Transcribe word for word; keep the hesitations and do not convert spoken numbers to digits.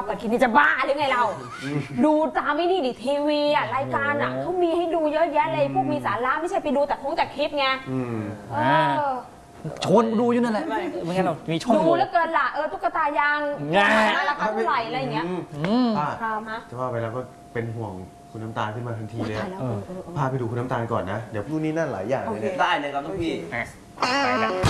เปิดคลิปนี่จะบ้าหรือไงเราดูตามไม่นี่ดิทีวีอ่ะรายการอ่ะเขามีให้ดูเยอะแยะเลยพวกมีสาระไม่ใช่ไปดูแต่คงแต่คลิปไงเออชวนดูอยู่นั่นแหละไม่งั้นเรามีช่องดูแล้วเกินล่ะเออตุ๊กตายางราคาเท่าไหร่อะไรอย่างเงี้ยป้าจะว่าไปแล้วก็เป็นห่วงคุณน้ำตาลขึ้นมาทันทีเลยพาไปดูคุณน้ำตาลก่อนนะเดี๋ยวพรุ่งนี้นั่นหลายอย่างเลยได้เลยครับพี่